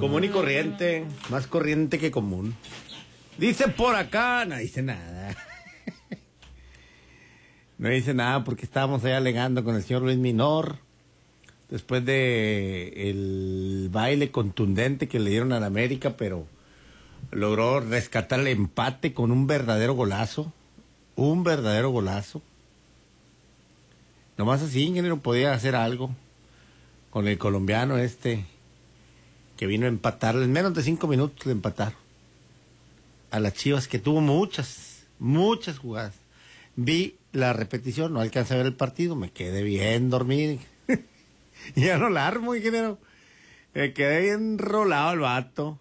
Común y corriente, más corriente que común. Dice por acá, no dice nada. No dice nada porque estábamos ahí alegando con el señor Luis Minor. Después de el baile contundente que le dieron a la América, pero logró rescatar el empate con un verdadero golazo. Un verdadero golazo. Nomás así, ingeniero, podía hacer algo con el colombiano que vino a empatarle. En menos de 5 minutos le empataron a las Chivas, que tuvo muchas jugadas. Vi la repetición, no alcancé a ver el partido, me quedé bien dormido. Ya no la armo, ingeniero. Me quedé bien rolado el vato.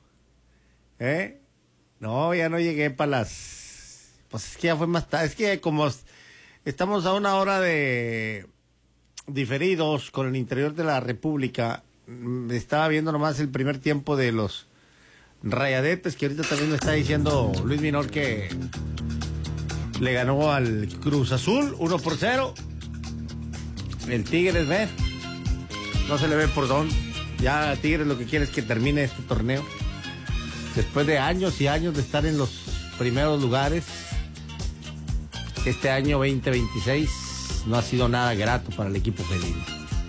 No, ya no llegué para las... Pues es que ya fue más tarde. Es que como estamos a una hora de diferidos con el interior de la República, estaba viendo nomás el primer tiempo de los Rayadetes, que ahorita también me está diciendo Luis Minor que le ganó al Cruz Azul 1-0. El Tigres, no se le ve por dónde. Ya Tigres lo que quiere es que termine este torneo. Después de años y años de estar en los primeros lugares, este año 2026 no ha sido nada grato para el equipo felino.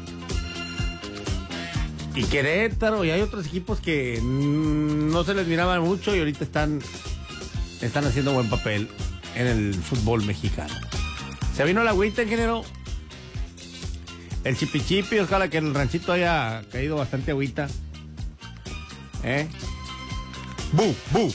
Y Querétaro, y hay otros equipos que no se les miraban mucho y ahorita están haciendo buen papel en el fútbol mexicano. Se vino la agüita, ingeniero. El chipichipi, ojalá que en el ranchito haya caído bastante agüita. ¡Bu!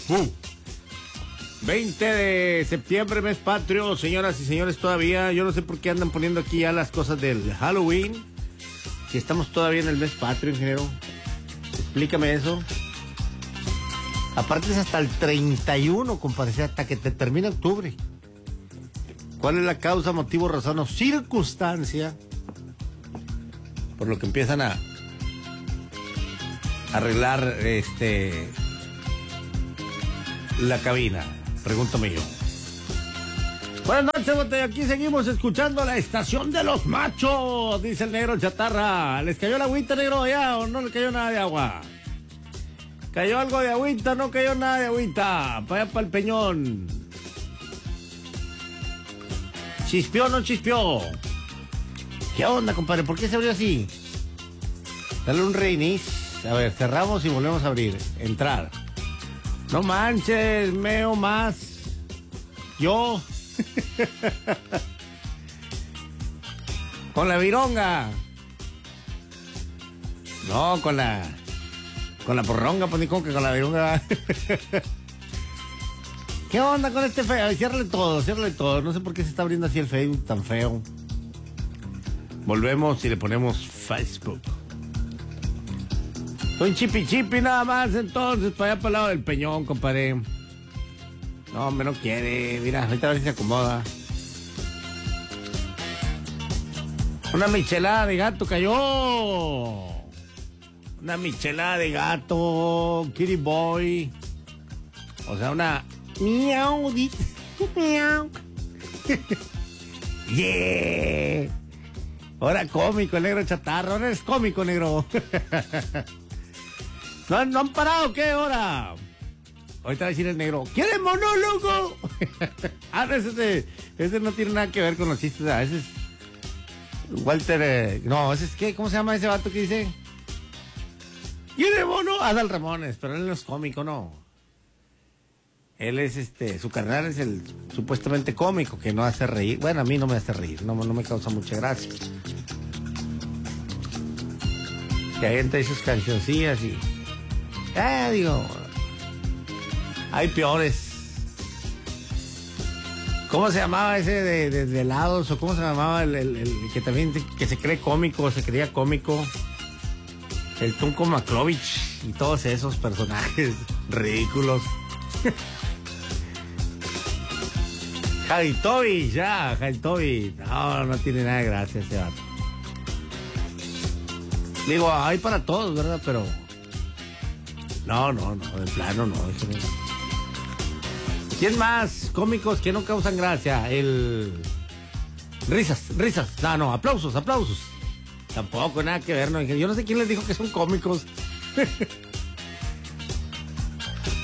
20 de septiembre, mes patrio, señoras y señores, todavía. Yo no sé por qué andan poniendo aquí ya las cosas del Halloween. Si estamos todavía en el mes patrio, ingeniero. Explícame eso. Aparte es hasta el 31, compadre, hasta que te termine octubre. ¿Cuál es la causa, motivo, razón o circunstancia por lo que empiezan a arreglar la cabina? Pregúntame yo. Buenas noches, bote. Aquí seguimos escuchando la estación de los machos, dice el negro chatarra. ¿Les cayó la agüita, negro, ya o no le cayó nada de agua? ¿Cayó algo de agüita? No cayó nada de agüita. Para allá, para el Peñón. ¿Chispió o no chispió? ¿Qué onda, compadre? ¿Por qué se abrió así? Dale un reinicio. A ver, cerramos y volvemos a abrir. Entrar. No manches, meo más. Yo. Con la vironga. No, con la porronga, pues ni como que con la vironga. ¿Qué onda con este feo? Ciérrale todo. No sé por qué se está abriendo así el Facebook tan feo. Volvemos y le ponemos Facebook. Soy chipi nada más, entonces, para allá para el lado del Peñón, compadre. No, hombre, no quiere. Mira, ahorita a ver si se acomoda. Una michelada de gato cayó. Una michelada de gato, Kitty Boy. O sea, una miau. Miau. Yeah. Ahora cómico, el negro chatarro. Ahora eres cómico, negro. ¿No han parado qué ahora? Ahorita va a decir el negro, ¿quiere monólogo? Ese no tiene nada que ver con los chistes. Ese es Walter. No, ese es ¿qué? ¿Cómo se llama ese vato que dice? ¿Quiere mono? Adal Ramones, pero él no es cómico, no. Él es su carnal es el supuestamente cómico que no hace reír. Bueno, a mí no me hace reír, no me causa mucha gracia. Que hay gente de sus cancioncillas y... digo... Hay peores. ¿Cómo se llamaba ese de helados? ¿O cómo se llamaba el que también que se cree cómico, se creía cómico? El Tunco Maklovich y todos esos personajes ridículos. Jaitobi. No tiene nada de gracia ese vato. Digo, hay para todos, ¿verdad? Pero... No, de plano no, eso no. ¿Quién más? Cómicos que no causan gracia. Risas. No, aplausos. Tampoco, nada que ver, no. Yo no sé quién les dijo que son cómicos.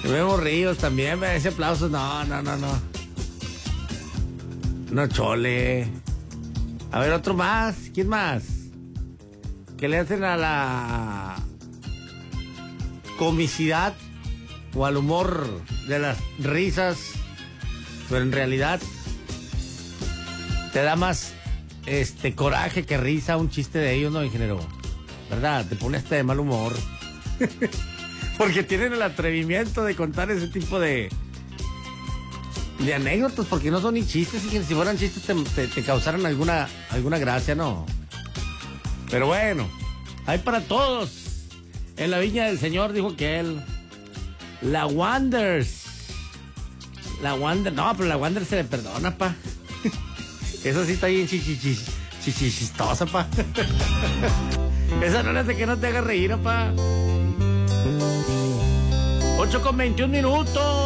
Memo Ríos también, ese aplauso, no. No, chole. A ver, otro más. ¿Quién más? Que le hacen a la comicidad o al humor de las risas, pero en realidad te da más coraje que risa un chiste de ellos, ¿no, ingeniero? ¿Verdad? Te pone hasta de mal humor. Porque tienen el atrevimiento de contar ese tipo de anécdotas, porque no son ni chistes, y si fueran chistes te causaran alguna gracia, ¿no? Pero bueno, hay para todos. En la viña del Señor, dijo que él. La Wonders. No, pero la Wonders se le perdona, pa. Eso sí está bien chistosa, pa. Esa no le hace que no te haga reír, pa. 8:21.